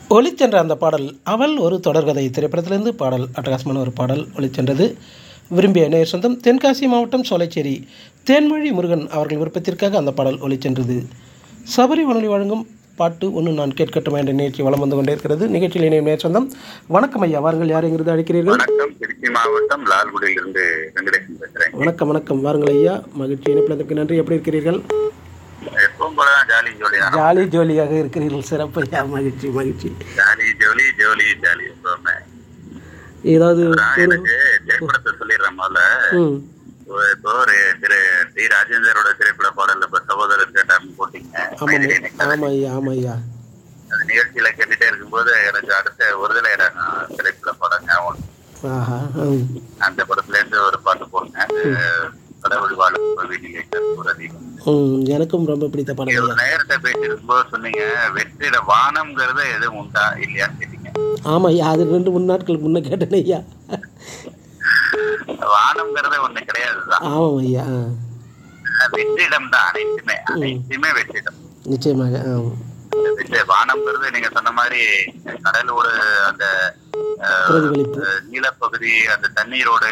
ஒளிச்சென்ற அந்த பாடல் அவள் ஒரு தொடர்கதை திரைப்படத்திலிருந்து பாடல் அட்டகாசமான ஒரு பாடல் ஒளிச்சென்றது. விரும்பிய நேயர் சொந்தம் தென்காசி மாவட்டம் சோலைச்சேரி தேன்மொழி முருகன் அவர்கள் விருப்பத்திற்காக அந்த பாடல் ஒளிச்சென்றது. சபரி வானொலி வழங்கும் பாட்டு ஒன்று நான் கேட்கட்டுமா என்ற நிகழ்ச்சி வலம் வந்து கொண்டே இருக்கிறது. நிகழ்ச்சியில் இணையும் நேயர் சொந்தம் வணக்கம் ஐயா, வாருங்கள். யார் எங்கிருந்து அழைக்கிறீர்கள்? வணக்கம், திருச்சி மாவட்டம் லால்குடியிலிருந்து வெங்கடேசன் பேசுறேன். வணக்கம் வணக்கம், வாருங்கள் ஐயா. மகிழ்ச்சி, இணைப்பிற்கு நன்றி. எப்படி இருக்கிறீர்கள்? எப்பவும் போலதான் ஜாலி ஜோலி. ஜாலி ஜோலியாக இருக்கிறீர்கள். சிறப்பு ஐயா, மகிழ்ச்சி மகிழ்ச்சி. ஜாலி ஜோலி ஜோலி ஜாலி. ஏதாவது எனக்கு திரைப்படத்தை சொல்லிடுறேன் முதல்ல. இப்போ ஒரு திரு டி ராஜேந்தரோட திரைப்பட பாடல் இப்ப சகோதரர் கேட்டார்னு போட்டீங்க. அந்த நிகழ்ச்சியில கேட்டுட்டே இருக்கும்போது எனக்கு அடுத்த ஒருதலை திரைப்பட பாடம் ஞாபகம். அந்த படத்துல இருந்து ஒரு பாட்டு போடுங்க, கடவுள் வாழும் வீட்டிலே எனக்கும் ரொம்ப பிடித்த படம். நேரத்தை பேசிருக்கும் போது சொன்னீங்க வெற்றிட வானம்ங்கிறது எதுவும் உண்டா இல்லையான்னு கேட்டீங்க. ஆமா ஐயா, அது 2-3 நாட்களுக்கு முன்ன கேட்டேன் ஐயா. வானம்ங்கிறத ஒண்ணு கிடையாதுதான். ஆமாம் ஐயா, வெற்றிடம் தான். அனைத்துமே வெற்றிடம். நிச்சயமாக. வானம்ங்கிறது நீங்க சொன்ன மாதிரி கடலோடு அந்த நீலப்பகுதி, அந்த தண்ணீரோட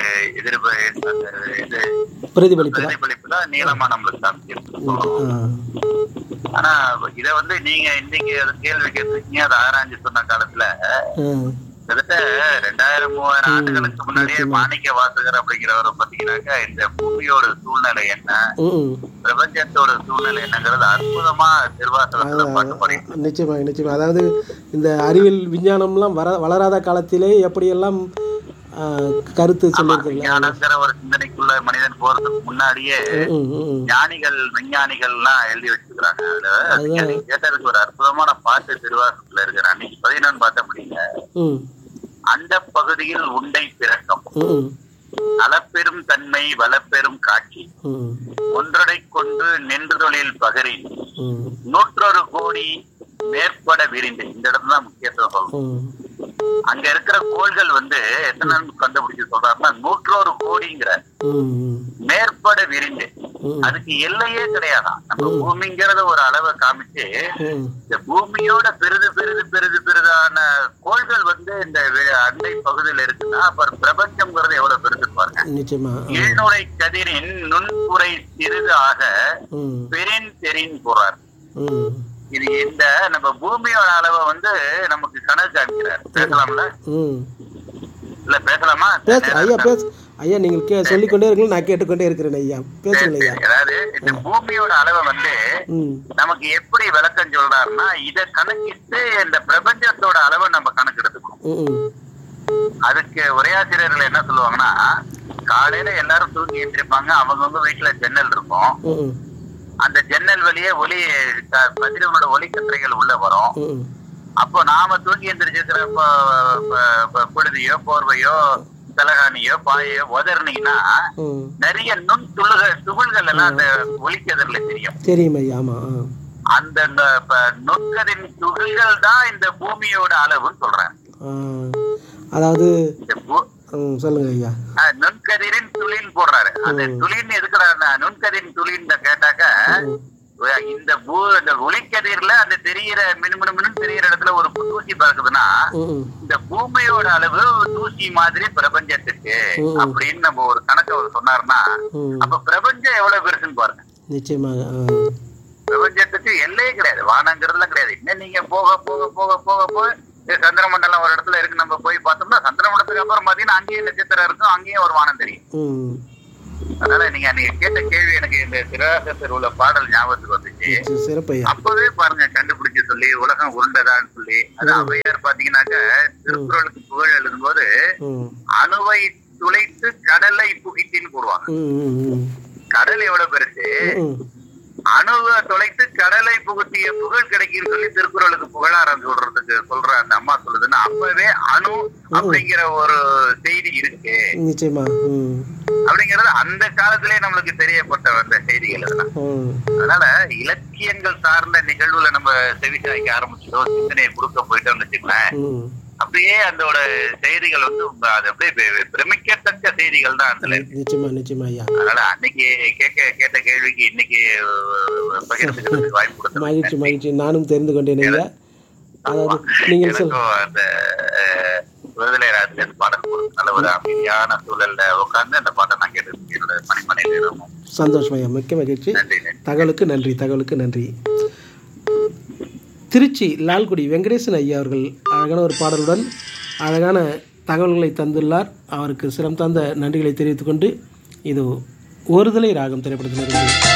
பிரதிபலிப்பு தான் நீளமா நம்மளுக்கு காமிச்சிருக்கு. ஆனா இத நீங்க இன்னைக்கு கேள்வி கேட்டிருக்கீங்க. அதை ஆராய்ச்சி சொன்ன காலத்துல கிட்டத்தட்ட 2000-3000 ஆண்டுகளுக்கு முன்னாடியே மாணிக்க வாசகர் அப்படிங்கிறவரை பாத்தீங்கன்னாக்கா இந்த பூமியோட சூழ்நிலை என்ன, பிரபஞ்சத்தோட சூழ்நிலை என்னங்கிறது அற்புதமா திருவாசகத்துல பாட்டு பாடி. நிச்சயமாக நிச்சயமா. அதாவது இந்த அறிவியல் விஞ்ஞானம்லாம் வளராத காலத்திலே எப்படியெல்லாம் கருத்து சொல்லிருக்கிற ஒரு சிந்தனைக்குள்ள மனிதன் போறதுக்கு முன்னாடியே ஞானிகள் விஞ்ஞானிகள் எல்லாம் எழுதி வச்சுக்கிறாங்க. அதுல கேட்டதுக்கு ஒரு அற்புதமான பாட்டு திருவாசகத்துல இருக்கிற அன்னைக்கு 14 பார்த்த முடியல. அந்த பகுதியில் உண்டை பிறக்கம், நலப்பெரும் தன்மை வளப்பெரும் காட்சி, ஒன்றடை கொண்டு நின்று தொழில் பகரி 101 கோடி மேற்பட விரிந்து. இந்த இடத்துல தான் முக்கியத்துவம் சொல்றோம். அங்க இருக்கிற கோள்கள் எத்தனை கண்டுபிடிச்சு சொல்றாருன்னா 101 கோடிங்கிற மேற்பட விரிந்து. அதுக்கு எல்லையே கிடையாதான். நம்ம பூமிங்கிறத ஒரு அளவை காமிச்சு இந்த பூமியோட பெரிது பெரிது பெரிது பெரிதான கோள்கள் இந்த அண்டை பகுதியில் இருக்குன்னா அப்புறம் பிரபஞ்சம்ங்கிறது எவ்வளவு பெருசு பாருங்க. 700 கதிரின் நுண்புரை சிறிது ஆக பெரின் தெரின் போறார். இது இந்த நம்ம பூமியோட அளவை நமக்கு கணக்கு காமிக்கிறார். பேசலாம்ல? இல்ல பேசலாமா ஐயா? நீங்க சொல்லிக்கொண்டே இருக்கீங்க, நான் கேட்டுக்கொண்டே இருக்கிறேன் ஐயா. பேசுங்க ஐயா. அதாவது இந்த பூமியோட அளவை நமக்கு எப்படி விளக்கம் சொல்றாருன்னா, இத கணக்கிட்டு இந்த பிரபஞ்சத்தோட அளவை நம்ம கணக்கு எடுத்துக்கணும். அதுக்கு உரையாசிரியர்கள் என்ன சொல்லுவாங்கன்னா, காலையில எல்லாரும் தூங்கி எழுந்திருப்பாங்க. அவங்கவுங்க வீட்டுல ஜன்னல் இருக்கும். அந்த ஜன்னல் வழியே ஒளி கதிரவனோட ஒளி கற்றைகள் உள்ள வரும். அப்போ நாம தூங்கி எந்திரிச்சிருக்கிற பொழுதையோ போர்வையோ தலகாணியோ பாயோ உதறினீங்கன்னா நிறைய நுண் துகள்கள் எல்லாம் அந்த ஒளிக்கதிரில தெரியும். அந்த நுண்கதிரின் துகள்கள் தான் இந்த பூமியோட அளவுன்னு சொல்றேன். அதாவது சொல்லுங்க ஐயா. நுண்கதிரின் துளின்னு போடுறாரு. அந்த துளின்னு எதுக்குறாருன்னா, நுண்கதிரின் துளின்னு கேட்டாக்க இந்த ஒளிக்கதிர்ல அந்த தெரியிற மினுமினு தெரியிற இடத்துல ஒரு தூசி பறக்குதுன்னா இந்த பூமியோட அளவு தூசி மாதிரி பிரபஞ்சத்துக்கு அப்படின்னு நம்ம ஒரு கணக்கு சொன்னாருன்னா அப்ப பிரபஞ்சம் எவ்வளவு பெருசுன்னு பாருங்க. நிச்சயமாக பிரபஞ்சத்துக்கு எல்லையே கிடையாது, வானங்கிறதுலாம் கிடையாது. இன்னும் நீங்க போக போக போக போக போக சந்திரமண்டலம் ஒரு இடத்துல இருக்கு, நம்ம போய் பார்த்தோம்னா சந்திரமண்டலத்துக்கு அப்புறம் பாத்தீங்கன்னா அங்கேயும் நட்சத்திரம் இருக்கும், அங்கேயும் ஒரு வானம் தெரியும். அதனால நீங்க கேட்ட கேள்வி எனக்கு இந்த திருவாசகத்தில் உள்ள பாடல் ஞாபகத்துக்கு வந்துச்சு. அப்பவே பாருங்க கண்டுபிடிச்சு சொல்லி உலகம் உருண்டதான்னு சொல்லி. அது ஔவையார் பாத்தீங்கன்னாக்க திருக்குறளுக்கு புகழ் எழுதும் போது அணுவை துளைத்து கடலை புகித்தின்னு போடுவாங்க. கடல் எவ்வளவு பெருசு, அணுவை தொலைத்து கடலை புகுத்திய புகழ் கிடைக்கும் சொல்லி திருக்குறளுக்கு புகழாரம் சொல்ற அந்த அம்மா சொல்லுதுன்னா அப்பவே அணு அப்படிங்கிற ஒரு செய்தி இருக்கு. நிச்சயமா அப்படிங்கறது அந்த காலத்திலேயே நம்மளுக்கு தெரியப்பட்ட அந்த செய்திகள் அதெல்லாம். அதனால இலக்கியங்கள் சார்ந்த நிகழ்வுல நம்ம செவிசாய்க்க ஆரம்பிச்சிட்டோம், சிந்தனையை கொடுக்க போயிட்டோம்னு வச்சுக்கோங்களேன். அப்படியே அதோட செய்திகள் அது அப்படியே பிரமிக்கத்தக்க செய்திகள் தான் அதுல. நிச்சயமா நிச்சயமா ஐயா. அதனால அன்னைக்கு கேட்ட கேள்விக்கு இன்னைக்கு பகிர்ந்துக்கிறதுக்கு வாய்ப்பு கொடுத்தேன். மகிழ்ச்சி மகிழ்ச்சி. நானும் தெரிந்து கொண்டேன் ஐயா. அதாவது நீங்கள் எனக்கும் அந்த விடுதலை ராஜ்லேருந்து பாடல் போடுறது நல்ல ஒரு அமைதியான சூழல்ல உட்கார்ந்து அந்த பாட்டை நான் கேட்டு என்னோட பணிமனை நேரமும். சந்தோஷம் ஐயா, மிக்க மகிழ்ச்சி. நன்றி. தகவலுக்கு நன்றி, தகவலுக்கு நன்றி. திருச்சி லால்குடி வெங்கடேசன் ஐயா அவர்கள் அழகான ஒரு பாடலுடன் அழகான தகவல்களை தந்துள்ளார். அவருக்கு சிரம் தந்த நன்றிகளை தெரிவித்துக்கொண்டு இது ஒருதலை ராகம் திரைப்படத்திலிருந்து